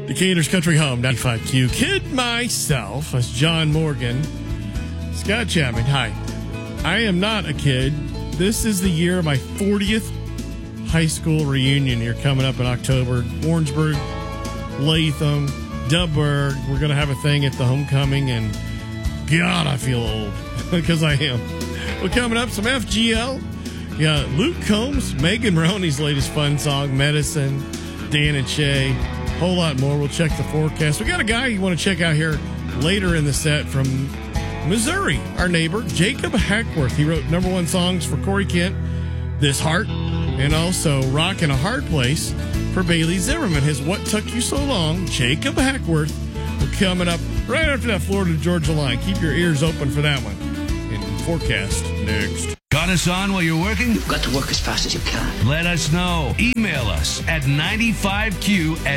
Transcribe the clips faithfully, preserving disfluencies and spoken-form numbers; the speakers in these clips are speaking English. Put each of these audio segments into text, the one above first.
Decatur's Country Home, ninety-five Q. Kid myself, as John Morgan. Scott Chapman, hi. I am not a kid. This is the year of my fortieth high school reunion here coming up in October. Warrensburg, Latham, Dubburg. We're going to have a thing at the homecoming, and God, I feel old because I am. Well, coming up, some F G L. Yeah, Luke Combs, Megan Maroney's latest fun song, Medicine, Dan and Shay, whole lot more. We'll check the forecast. We got a guy you want to check out here later in the set from Missouri, our neighbor, Jacob Hackworth. He wrote number one songs for Corey Kent, This Heart, and also Rock in a Hard Place for Bailey Zimmerman. His What Took You So Long, Jacob Hackworth, will coming up right after that Florida to Georgia line. Keep your ears open for that one. And forecast next. Got us on while you're working? You've got to work as fast as you can. Let us know. Email us at ninety-five Q at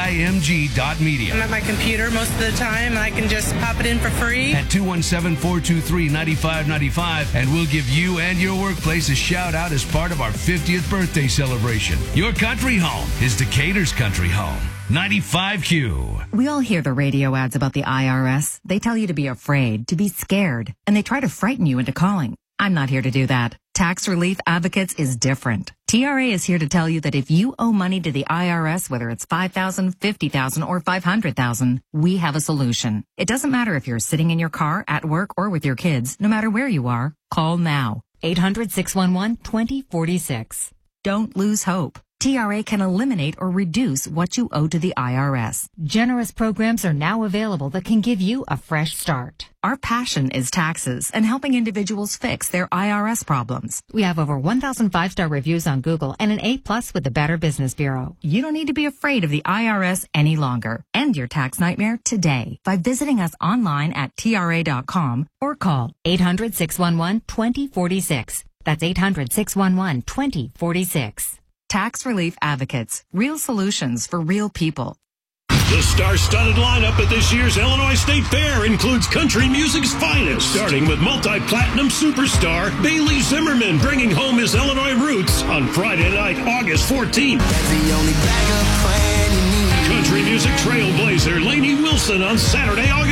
cimg dot media. I'm at my computer most of the time, and I can just pop it in for free. At two one seven, four two three, nine five nine five, and we'll give you and your workplace a shout out as part of our fiftieth birthday celebration. Your country home is Decatur's Country Home. ninety-five Q. We all hear the radio ads about the I R S. They tell you to be afraid, to be scared, and they try to frighten you into calling. I'm not here to do that. Tax Relief Advocates is different. T R A is here to tell you that if you owe money to the I R S, whether it's five thousand dollars, fifty thousand dollars, or five hundred thousand dollars, we have a solution. It doesn't matter if you're sitting in your car, at work, or with your kids. No matter where you are, call now. eight hundred, six one one, two zero four six. Don't lose hope. T R A can eliminate or reduce what you owe to the I R S. Generous programs are now available that can give you a fresh start. Our passion is taxes and helping individuals fix their I R S problems. We have over one thousand five-star reviews on Google and an A plus with the Better Business Bureau. You don't need to be afraid of the I R S any longer. End your tax nightmare today by visiting us online at T R A dot com or call eight hundred, six one one, two zero four six. That's eight hundred, six one one, two zero four six. Tax Relief Advocates. Real solutions for real people. The star-studded lineup at this year's Illinois State Fair includes country music's finest, starting with multi-platinum superstar Bailey Zimmerman bringing home his Illinois roots on Friday night, August fourteenth. That's the only backup plan you need. Country music trailblazer Lainey Wilson on Saturday, August